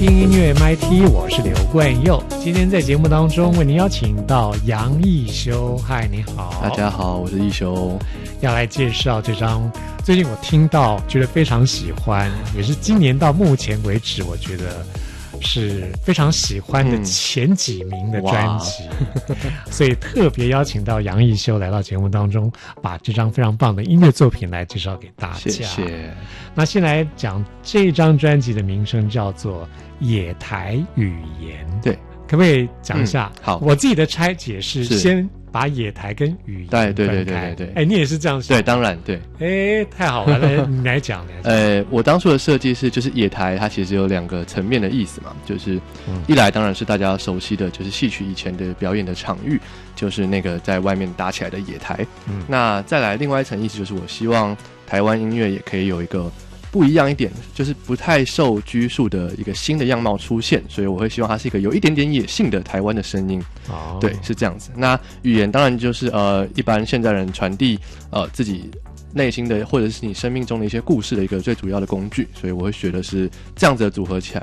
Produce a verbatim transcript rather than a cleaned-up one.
听音乐 M I T， 我是刘冠佑。今天在节目当中为您邀请到杨一修，嗨，你好。 大家好，我是一修， 要来介绍这张最近我听到觉得非常喜欢，也是今年到目前为止我觉得是非常喜欢的前几名的专辑，嗯、所以特别邀请到杨一修来到节目当中，把这张非常棒的音乐作品来介绍给大家。 谢谢。 那先来讲这张专辑的名称叫做《野台语言》， 对， 可不可以讲一下？ 嗯、好， 我自己的拆解是先把野台跟语言分开。 对对对对对对。 哎，你也是这样想？ 对，当然对。 哎，太好了，来你来讲。 呃，我当初的设计是，就是野台它其实有两个层面的意思嘛，就是一来当然是大家熟悉的，就是戏曲以前的表演的场域，就是那个在外面搭起来的野台。嗯，那再来另外一层意思就是，我希望台湾音乐也可以有一个不一样一点，就是不太受拘束的一个新的样貌出现，所以我会希望它是一个有一点点野性的台湾的声音。哦，对，是这样子。那语言当然就是呃，一般现代人传递呃自己内心的或者是你生命中的一些故事的一个最主要的工具，所以我会觉得是这样子的组合起来